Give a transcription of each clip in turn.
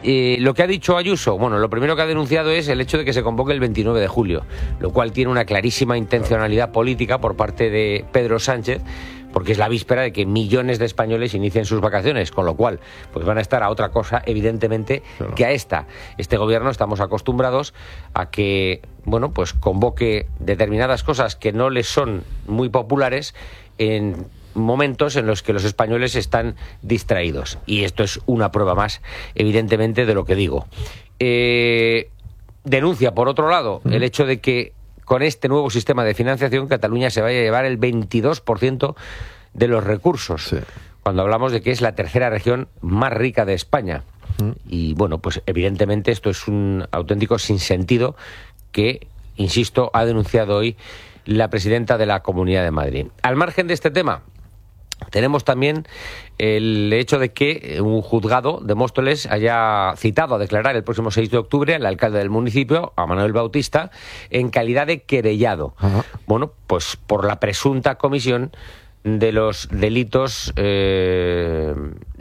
Lo que ha dicho Ayuso, bueno, lo primero que ha denunciado es el hecho de que se convoque el 29 de julio, lo cual tiene una clarísima intencionalidad política por parte de Pedro Sánchez, porque es la víspera de que millones de españoles inicien sus vacaciones, con lo cual pues van a estar a otra cosa, evidentemente, que a esta. Este gobierno estamos acostumbrados a que, bueno, pues convoque determinadas cosas que no les son muy populares en momentos en los que los españoles están distraídos. Y esto es una prueba más, evidentemente, de lo que digo. Denuncia, por otro lado, el hecho de que con este nuevo sistema de financiación Cataluña se vaya a llevar el 22% de los recursos, cuando hablamos de que es la tercera región más rica de España. Y bueno, pues evidentemente esto es un auténtico sinsentido que, insisto, ha denunciado hoy la presidenta de la Comunidad de Madrid. Al margen de este tema, tenemos también el hecho de que un juzgado de Móstoles haya citado a declarar el próximo 6 de octubre al alcalde del municipio, a Manuel Bautista, en calidad de querellado. Bueno, pues por la presunta comisión de los delitos de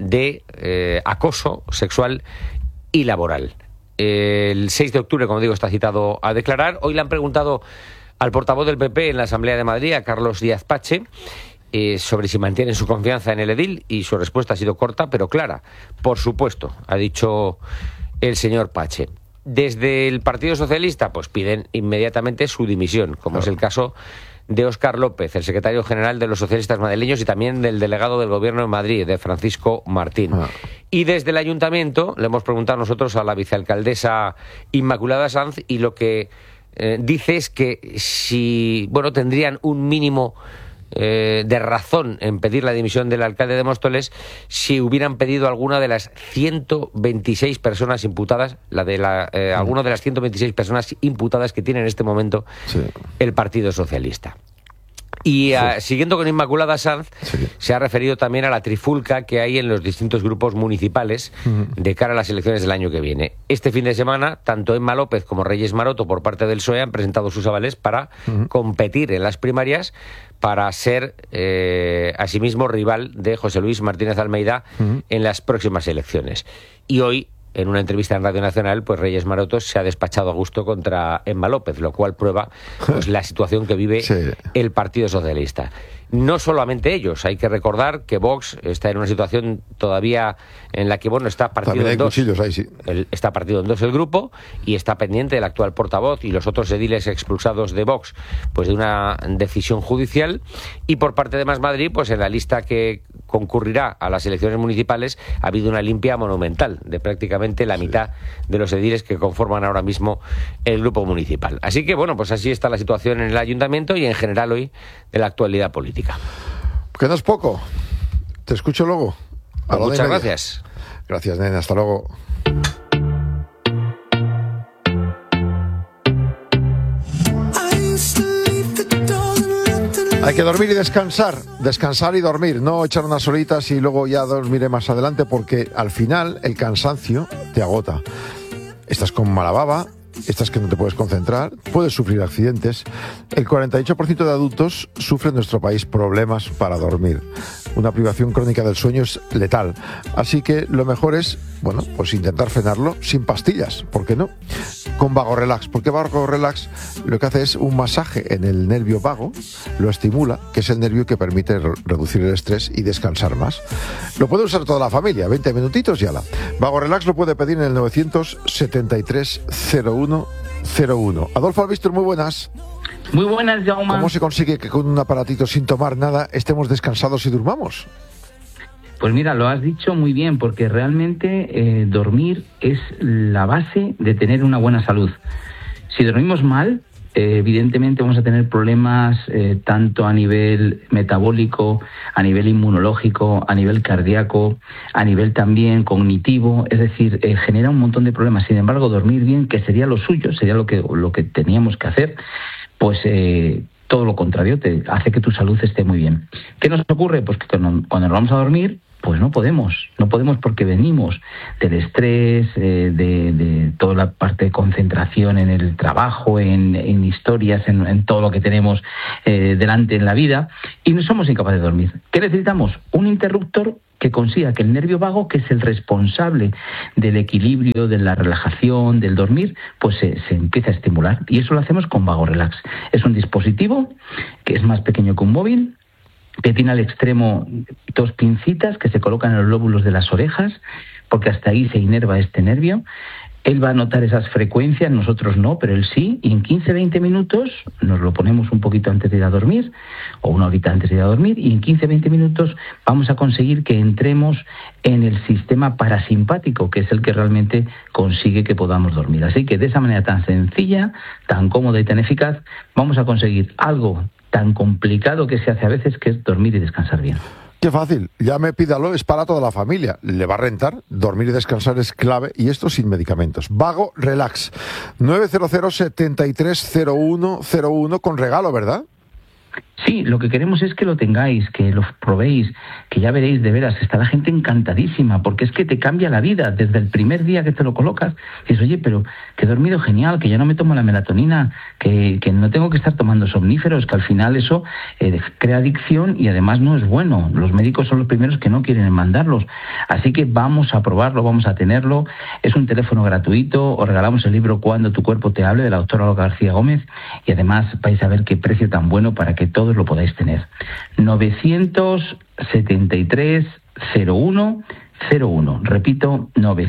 acoso sexual y laboral. El 6 de octubre, como digo, está citado a declarar. Hoy le han preguntado al portavoz del PP en la Asamblea de Madrid, a Carlos Díaz Pache, sobre si mantienen su confianza en el edil, y su respuesta ha sido corta pero clara. Por supuesto, ha dicho el señor Pache. Desde el Partido Socialista pues piden inmediatamente su dimisión, como es el caso de Óscar López, el secretario general de los socialistas madrileños, y también del delegado del Gobierno en Madrid, de Francisco Martín. Y desde el Ayuntamiento le hemos preguntado nosotros a la vicealcaldesa Inmaculada Sanz, y lo que dice es que si, bueno, tendrían un mínimo de razón en pedir la dimisión del alcalde de Móstoles si hubieran pedido alguna de las 126 personas imputadas, alguna de las 126 personas imputadas que tiene en este momento el Partido Socialista. Y siguiendo con Inmaculada Sanz, se ha referido también a la trifulca que hay en los distintos grupos municipales de cara a las elecciones del año que viene. Este fin de semana, tanto Emma López como Reyes Maroto, por parte del PSOE, han presentado sus avales para competir en las primarias, para ser asimismo rival de José Luis Martínez Almeida en las próximas elecciones. Y hoy, en una entrevista en Radio Nacional, pues Reyes Maroto se ha despachado a gusto contra Emma López, lo cual prueba pues la situación que vive el Partido Socialista. No solamente ellos, hay que recordar que Vox está en una situación todavía en la que, bueno, está partido en dos. Está partido en dos el grupo, y está pendiente el actual portavoz y los otros ediles expulsados de Vox pues de una decisión judicial. Y por parte de Más Madrid, pues en la lista que concurrirá a las elecciones municipales ha habido una limpia monumental de prácticamente la mitad de los ediles que conforman ahora mismo el grupo municipal. Así que, bueno, pues así está la situación en el ayuntamiento y en general hoy de la actualidad política. Que no es poco. Te escucho luego. Muchas gracias. Gracias, nena. Hasta luego. Hay que dormir y descansar. Descansar y dormir. No echar unas horitas y luego ya dormiré más adelante, porque al final el cansancio te agota. Estás con mala baba, estás que no te puedes concentrar, puedes sufrir accidentes. El 48% de adultos sufre en nuestro país problemas para dormir. Una privación crónica del sueño es letal. Así que lo mejor es, bueno, pues intentar frenarlo sin pastillas. ¿Por qué no? Con Vago Relax. Porque Vago Relax lo que hace es un masaje en el nervio vago, lo estimula, que es el nervio que permite reducir el estrés y descansar más. Lo puede usar toda la familia, 20 minutitos y ala. Vago Relax lo puede pedir en el 973 0101. Adolfo Albistur, muy buenas. Muy buenas, Jaume. ¿Cómo se consigue que con un aparatito sin tomar nada estemos descansados y durmamos? Pues mira, lo has dicho muy bien, porque realmente dormir es la base de tener una buena salud. Si dormimos mal, evidentemente vamos a tener problemas tanto a nivel metabólico, a nivel inmunológico, a nivel cardíaco, a nivel también cognitivo, es decir, genera un montón de problemas. Sin embargo, dormir bien, que sería lo suyo, sería lo que teníamos que hacer, pues todo lo contrario, te hace que tu salud esté muy bien. ¿Qué nos ocurre? Pues que cuando nos vamos a dormir, Pues no podemos porque venimos del estrés, de toda la parte de concentración en el trabajo, en historias, en todo lo que tenemos delante en la vida, y no somos incapaces de dormir. ¿Qué necesitamos? Un interruptor que consiga que el nervio vago, que es el responsable del equilibrio, de la relajación, del dormir, pues se empiece a estimular. Y eso lo hacemos con Vago Relax. Es un dispositivo que es más pequeño que un móvil, que tiene al extremo 2 pincitas que se colocan en los lóbulos de las orejas, porque hasta ahí se inerva este nervio. Él va a notar esas frecuencias, nosotros no, pero él sí, y en 15-20 minutos nos lo ponemos un poquito antes de ir a dormir, o una horita antes de ir a dormir, y en 15-20 minutos vamos a conseguir que entremos en el sistema parasimpático, que es el que realmente consigue que podamos dormir. Así que de esa manera tan sencilla, tan cómoda y tan eficaz, vamos a conseguir algo tan complicado que se hace a veces, que es dormir y descansar bien. Qué fácil, llame, pídalo, es para toda la familia. Le va a rentar, dormir y descansar es clave, y esto sin medicamentos. Vago Relax, 900-730101 con regalo, ¿verdad? Sí, lo que queremos es que lo tengáis, que lo probéis, que ya veréis, de veras, está la gente encantadísima, porque es que te cambia la vida. Desde el primer día que te lo colocas, dices, oye, pero que he dormido genial, que ya no me tomo la melatonina, que no tengo que estar tomando somníferos, que al final eso crea adicción y además no es bueno. Los médicos son los primeros que no quieren mandarlos. Así que vamos a probarlo, vamos a tenerlo. Es un teléfono gratuito, os regalamos el libro Cuando tu cuerpo te hable, de la doctora Olga García Gómez, y además vais a ver qué precio tan bueno para que todos lo podáis tener. 973-0101. Repito,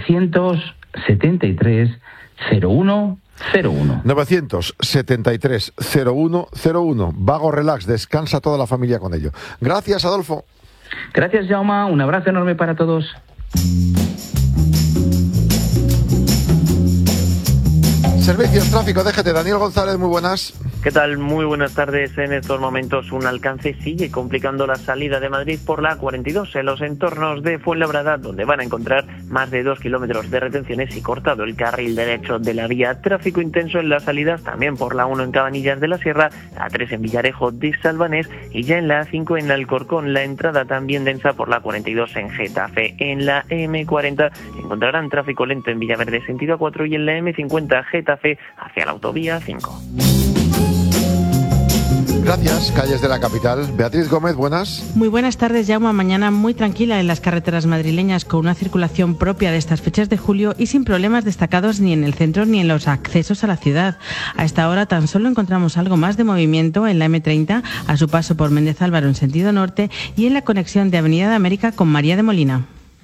973-0101. 973-0101. Vago Relax, descansa toda la familia con ello. Gracias, Adolfo. Gracias, Jaume. Un abrazo enorme para todos. Servicios, tráfico, déjate. Daniel González, muy buenas. ¿Qué tal? Muy buenas tardes. En estos momentos un alcance sigue complicando la salida de Madrid por la A42 en los entornos de Fuenlabrada, donde van a encontrar más de 2 kilómetros de retenciones y cortado el carril derecho de la vía. Tráfico intenso en las salidas también por la 1 en Cabanillas de la Sierra, la 3 en Villarejo de Salvanés y ya en la A5 en Alcorcón. La entrada también densa por la 42 en Getafe. En la M40 encontrarán tráfico lento en Villaverde sentido A4 y en la M50 Getafe hacia la autovía 5. Gracias, calles de la capital. Beatriz Gómez, buenas. Muy buenas tardes, Jaume. Mañana muy tranquila en las carreteras madrileñas, con una circulación propia de estas fechas de julio y sin problemas destacados ni en el centro ni en los accesos a la ciudad. A esta hora tan solo encontramos algo más de movimiento en la M30 a su paso por Méndez Álvaro en sentido norte y en la conexión de Avenida de América con María de Molina.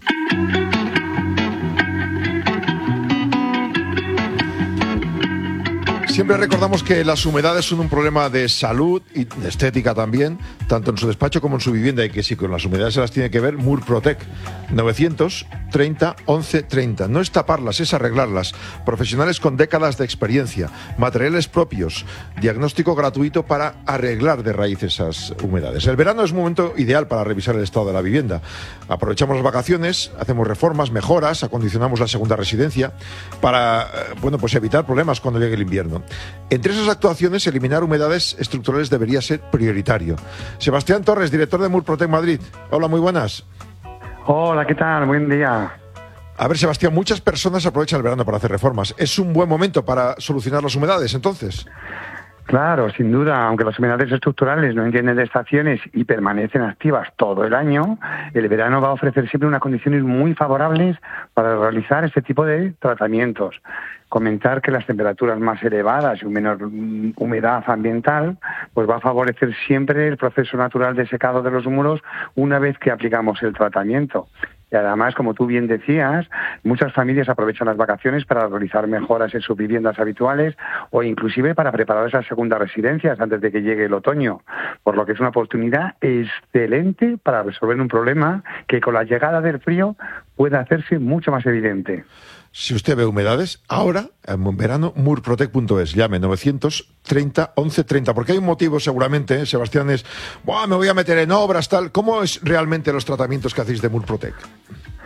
Siempre recordamos que las humedades son un problema de salud y de estética también, tanto en su despacho como en su vivienda, y que si con las humedades se las tiene que ver, Murprotec, 930 11 30. No es taparlas, es arreglarlas. Profesionales con décadas de experiencia, materiales propios, diagnóstico gratuito para arreglar de raíz esas humedades. El verano es un momento ideal para revisar el estado de la vivienda. Aprovechamos las vacaciones, hacemos reformas, mejoras, acondicionamos la segunda residencia para pues evitar problemas cuando llegue el invierno. Entre esas actuaciones, eliminar humedades estructurales debería ser prioritario. Sebastián Torres, director de Murprotec Madrid. Hola, muy buenas. Hola, ¿qué tal? Buen día. A ver, Sebastián, muchas personas aprovechan el verano para hacer reformas. ¿Es un buen momento para solucionar las humedades, entonces? Claro, sin duda, aunque las humedades estructurales no entienden de estaciones y permanecen activas todo el año, el verano va a ofrecer siempre unas condiciones muy favorables para realizar este tipo de tratamientos. Comentar que las temperaturas más elevadas y menor humedad ambiental pues va a favorecer siempre el proceso natural de secado de los muros una vez que aplicamos el tratamiento. Y además, como tú bien decías, muchas familias aprovechan las vacaciones para realizar mejoras en sus viviendas habituales o inclusive para preparar esas segundas residencias antes de que llegue el otoño, por lo que es una oportunidad excelente para resolver un problema que con la llegada del frío puede hacerse mucho más evidente. Si usted ve humedades, ahora, en verano, murprotec.es, llame 930 11 30, porque hay un motivo seguramente, Sebastián, es, me voy a meter en obras, tal. ¿Cómo es realmente los tratamientos que hacéis de Murprotec?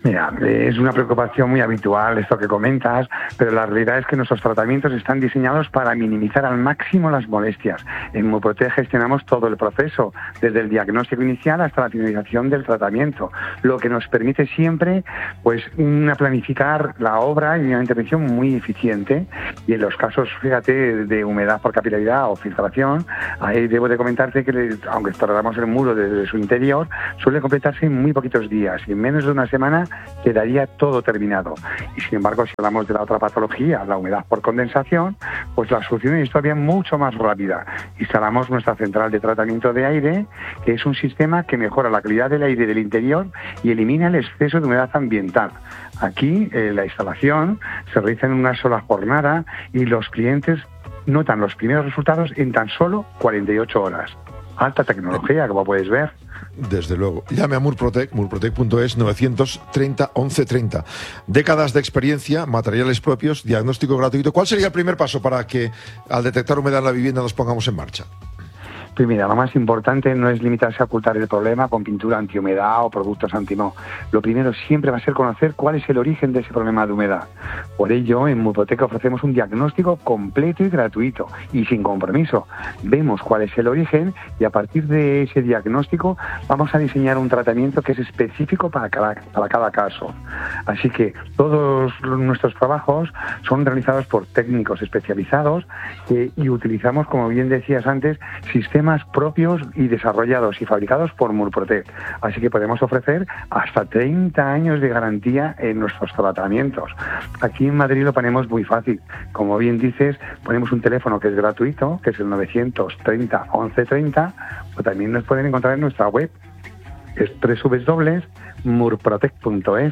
Mira, es una preocupación muy habitual esto que comentas, pero la realidad es que nuestros tratamientos están diseñados para minimizar al máximo las molestias. En Murprotec gestionamos todo el proceso, desde el diagnóstico inicial hasta la finalización del tratamiento, lo que nos permite siempre pues planificar la obra y una intervención muy eficiente. Y en los casos, fíjate, de humedad por capilaridad o filtración, ahí debo de comentarte que aunque tratamos el muro desde su interior, suele completarse en muy poquitos días y en menos de una semana quedaría todo terminado. Y sin embargo, si hablamos de la otra patología, la humedad por condensación, pues la solución es todavía mucho más rápida. Instalamos nuestra central de tratamiento de aire, que es un sistema que mejora la calidad del aire del interior y elimina el exceso de humedad ambiental. Aquí la instalación se realiza en una sola jornada y los clientes notan los primeros resultados en tan solo 48 horas. Alta tecnología, como puedes ver. Desde luego. Llame a Murprotec, murprotec.es, 930 1130. Décadas de experiencia, materiales propios, diagnóstico gratuito. ¿Cuál sería el primer paso para que al detectar humedad en la vivienda nos pongamos en marcha? Pues mira, lo más importante no es limitarse a ocultar el problema con pintura antihumedad o productos anti-moho. Lo primero siempre va a ser conocer cuál es el origen de ese problema de humedad. Por ello, en Murprotec ofrecemos un diagnóstico completo y gratuito y sin compromiso. Vemos cuál es el origen y a partir de ese diagnóstico vamos a diseñar un tratamiento que es específico para cada caso. Así que todos nuestros trabajos son realizados por técnicos especializados y utilizamos, como bien decías antes, sistemas propios y desarrollados y fabricados por Murprotec. Así que podemos ofrecer hasta 30 años de garantía en nuestros tratamientos. Aquí en Madrid lo ponemos muy fácil. Como bien dices, ponemos un teléfono que es gratuito, que es el 930 1130, o también nos pueden encontrar en nuestra web, es www.murprotec.es.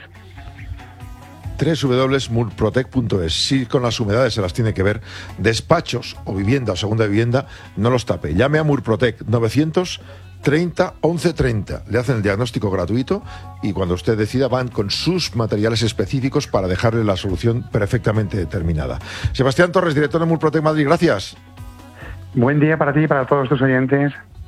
www.murprotec.es. Si con las humedades se las tiene que ver, despachos o vivienda o segunda vivienda, no los tape. Llame a Murprotec, 930 1130. Le hacen el diagnóstico gratuito y cuando usted decida van con sus materiales específicos para dejarle la solución perfectamente determinada. Sebastián Torres, director de Murprotec Madrid, gracias. Buen día para ti y para todos tus oyentes.